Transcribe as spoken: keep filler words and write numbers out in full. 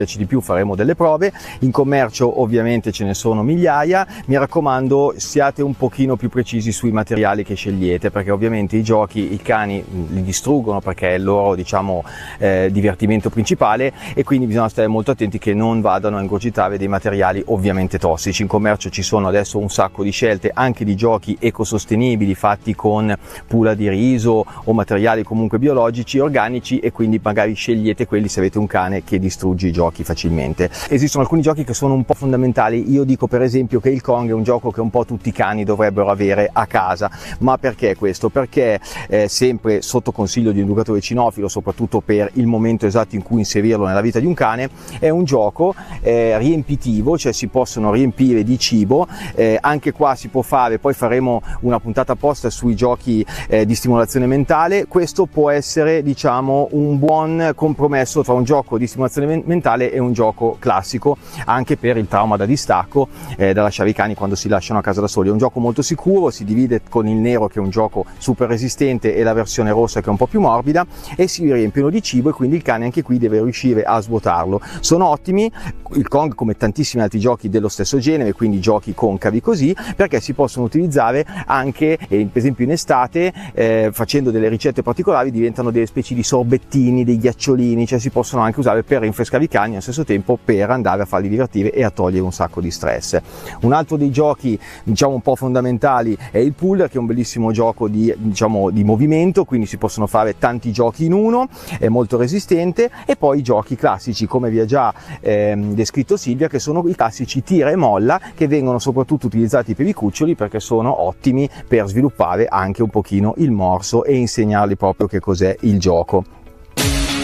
di più faremo delle prove. In commercio ovviamente ce ne sono migliaia. Mi raccomando, siate un pochino più precisi sui materiali che scegliete, perché ovviamente i giochi i cani li distruggono perché è il loro, diciamo, eh, divertimento principale, e quindi bisogna stare molto attenti che non vadano a ingurgitare dei materiali ovviamente tossici. In commercio ci sono adesso un sacco di scelte anche di giochi ecosostenibili fatti con pula di riso o materiali comunque biologici, organici, e quindi magari scegliete quelli se avete un cane che distrugge i giochi facilmente. Esistono alcuni giochi che sono un po' fondamentali. Io dico per esempio che il Kong è un gioco che un po' tutti i cani dovrebbero avere a casa. Ma perché questo? Perché eh, sempre sotto consiglio di un educatore cinofilo, soprattutto per il momento esatto in cui inserirlo nella vita di un cane, è un gioco eh, riempitivo, cioè si possono riempire di cibo. Eh, anche qua si può fare, poi faremo una puntata apposta sui giochi eh, di stimolazione mentale. Questo può essere, diciamo, un buon compromesso tra un gioco di stimolazione mentale è un gioco classico, anche per il trauma da distacco, eh, da lasciare i cani quando si lasciano a casa da soli. È un gioco molto sicuro, si divide con il nero che è un gioco super resistente e la versione rossa che è un po' più morbida, e si riempiono di cibo, e quindi il cane anche qui deve riuscire a svuotarlo. Sono ottimi il Kong come tantissimi altri giochi dello stesso genere, quindi giochi concavi così, perché si possono utilizzare anche eh, per esempio in estate, eh, facendo delle ricette particolari diventano delle specie di sorbettini, dei ghiacciolini, cioè si possono anche usare per rinfrescare i cani, allo stesso tempo per andare a farli divertire e a togliere un sacco di stress. Un altro dei giochi, diciamo, un po' fondamentali è il Puller, che è un bellissimo gioco di, diciamo, di movimento, quindi si possono fare tanti giochi in uno, è molto resistente. E poi i giochi classici, come vi ha già ehm, descritto Silvia, che sono i classici tira e molla, che vengono soprattutto utilizzati per i cuccioli perché sono ottimi per sviluppare anche un pochino il morso e insegnargli proprio che cos'è il gioco.